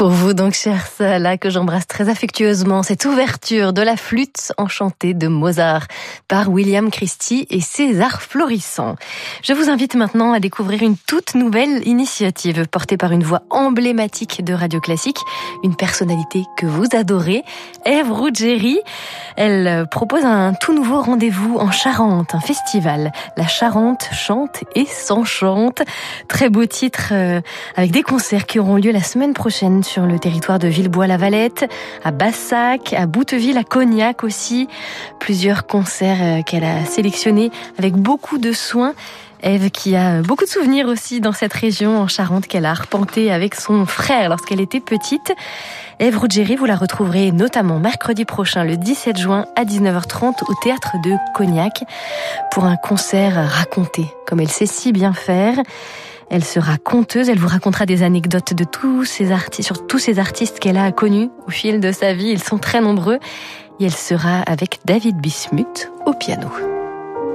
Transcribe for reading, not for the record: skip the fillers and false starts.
Pour vous donc, chère Salah, que j'embrasse très affectueusement, cette ouverture de la flûte enchantée de Mozart par William Christie et César Florissant. Je vous invite maintenant à découvrir une toute nouvelle initiative portée par une voix emblématique de Radio Classique, une personnalité que vous adorez, Ève Ruggieri. Elle propose un tout nouveau rendez-vous en Charente, un festival. La Charente chante et s'enchante. Très beau titre avec des concerts qui auront lieu la semaine prochaine sur le territoire de Villebois-la-Valette, à Bassac, à Bouteville, à Cognac aussi. Plusieurs concerts qu'elle a sélectionnés avec beaucoup de soin. Ève qui a beaucoup de souvenirs aussi dans cette région en Charente qu'elle a arpenté avec son frère lorsqu'elle était petite. Ève Ruggieri, vous la retrouverez notamment mercredi prochain, le 17 juin à 19h30 au théâtre de Cognac pour un concert raconté, comme elle sait si bien faire. Elle sera conteuse, elle vous racontera des anecdotes de tous ces artistes, sur tous ces artistes qu'elle a connus au fil de sa vie. Ils sont très nombreux et elle sera avec David Bismuth au piano.